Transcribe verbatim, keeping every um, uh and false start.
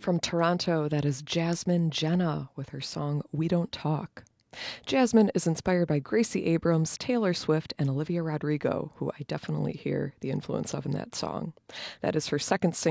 From Toronto, that is Jasmine Jenna with her song We Don't Talk. Jasmine is inspired by Gracie Abrams, Taylor Swift, and Olivia Rodrigo, who I definitely hear the influence of in that song. That is her second single.